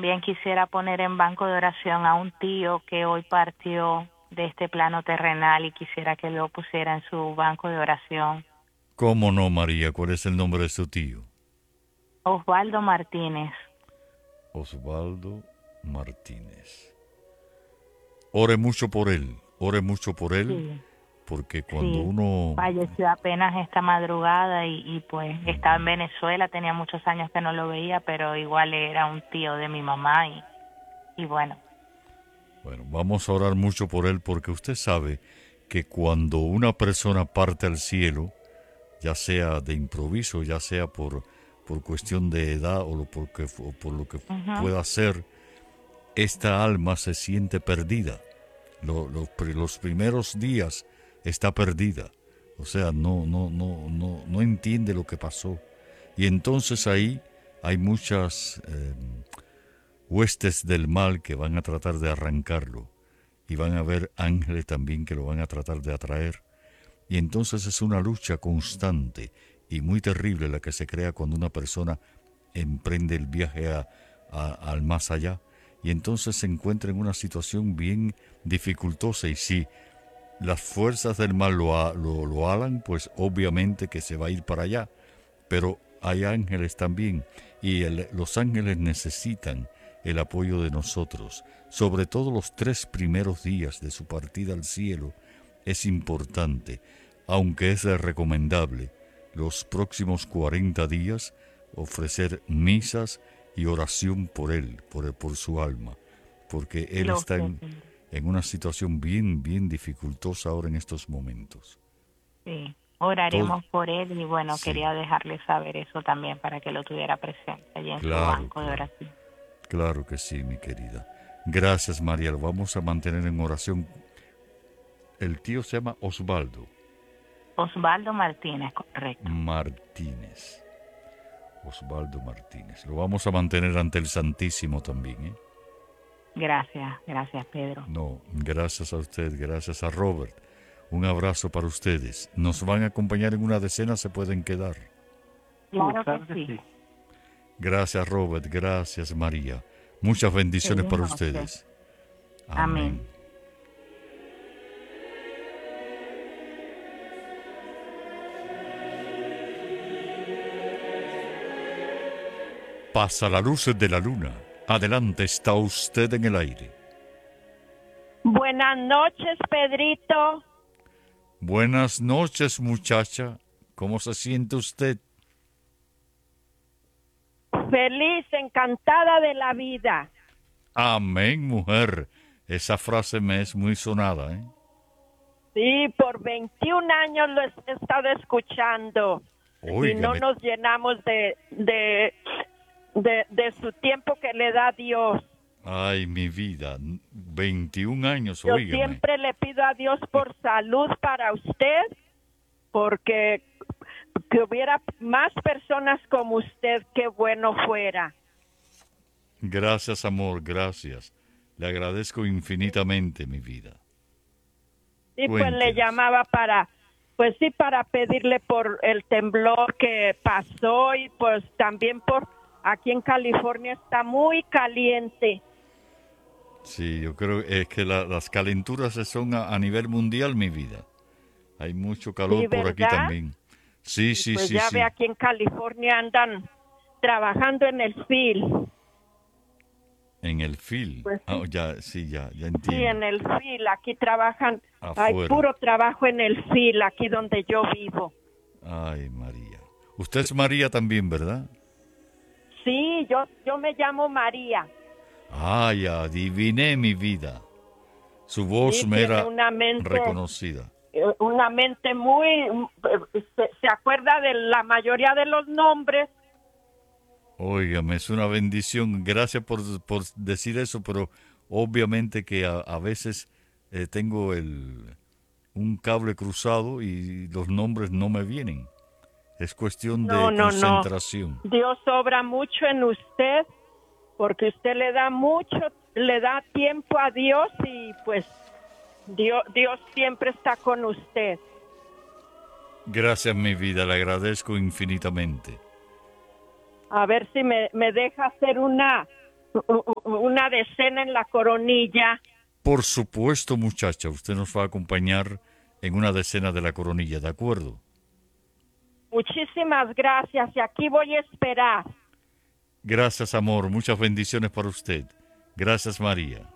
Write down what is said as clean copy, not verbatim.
también quisiera poner en banco de oración a un tío que hoy partió de este plano terrenal y quisiera que lo pusiera en su banco de oración. ¿Cómo no, María? ¿Cuál es el nombre de su tío? Osvaldo Martínez. Osvaldo Martínez. Ore mucho por él, ore mucho por él, Sí, porque cuando sí. uno... Falleció apenas esta madrugada y pues estaba en Venezuela, tenía muchos años que no lo veía, pero igual era un tío de mi mamá y bueno. Bueno, vamos a orar mucho por él porque usted sabe que cuando una persona parte al cielo, ya sea de improviso, ya sea por cuestión de edad o por lo que Ujú. pueda ser, esta alma se siente perdida. Los primeros días está perdida. O sea, no entiende lo que pasó. Y entonces ahí hay muchas huestes del mal que van a tratar de arrancarlo. Y van a haber ángeles también que lo van a tratar de atraer. Y entonces es una lucha constante y muy terrible la que se crea cuando una persona emprende el viaje al más allá. Y entonces se encuentra en una situación bien dificultosa. Y si las fuerzas del mal lo hagan, pues obviamente que se va a ir para allá. Pero hay ángeles también. Y los ángeles necesitan el apoyo de nosotros. Sobre todo los 3 primeros días de su partida al cielo es importante, aunque es recomendable, los próximos 40 días ofrecer misas y oración por él, por su alma, porque él Lo está sé, en una situación bien dificultosa ahora en estos momentos. sí. Todo, Oraremos por él y bueno, sí, quería dejarle saber eso también para que lo tuviera presente allí en su claro, banco de claro, oración. claro que sí, mi querida. Gracias, María, lo vamos a mantener en oración. El tío se llama Osvaldo Osvaldo Martínez, correcto. Martínez. Osvaldo Martínez. Lo vamos a mantener ante el Santísimo también, ¿eh? Gracias, gracias Pedro. No, gracias a usted, gracias a Robert. Un abrazo para ustedes. Nos van a acompañar en una decena, se pueden quedar. Claro que sí. Gracias, Robert. Gracias, María. Muchas bendiciones Feliz para noche. ustedes. Amén. Amén. Pasa la luz de la luna. Adelante, está usted en el aire. Buenas noches, Pedrito. Buenas noches, muchacha. ¿Cómo se siente usted? Feliz, encantada de la vida. Amén, mujer. Esa frase me es muy sonada, ¿eh? Sí, por 21 años lo he estado escuchando y no Óigame. nos llenamos de su tiempo que le da Dios. Ay, mi vida. 21 años, Yo óigame. siempre le pido a Dios por salud para usted, porque que hubiera más personas como usted, qué bueno fuera. Gracias, amor, gracias. Le agradezco infinitamente, mi vida. Y pues le Cuéntenos. llamaba para pedirle por el temblor que pasó y pues también por aquí en California está muy caliente. Sí, yo creo que las calenturas son a nivel mundial, mi vida. Hay mucho Sí, calor por aquí ¿verdad? también. Sí, Y sí, pues sí, ya ve, sí. aquí en California andan trabajando en el fil. En el fil. Pues Ah, sí, ya, sí, ya sí, entiendo. en el fil, aquí trabajan, hay Afuera. puro trabajo en el fil, aquí donde yo vivo. Ay, María. Usted es María también, ¿verdad? Sí, yo me llamo María. Ay, adiviné mi vida. Su voz Sí, me tiene era reconocida. una mente muy, se acuerda de la mayoría de los nombres. Óigame, es una bendición. Gracias por decir eso, pero obviamente que a veces tengo un cable cruzado y los nombres no me vienen. Es cuestión No, de no, no. concentración. Dios obra mucho en usted porque usted le da tiempo a Dios y pues Dios siempre está con usted. Gracias, mi vida, le agradezco infinitamente. A ver si me deja hacer una decena en la Coronilla. Por supuesto, muchacha, usted nos va a acompañar en una decena de la Coronilla, ¿de acuerdo? Muchísimas gracias y aquí voy a esperar. Gracias, amor. Muchas bendiciones para usted. Gracias, María.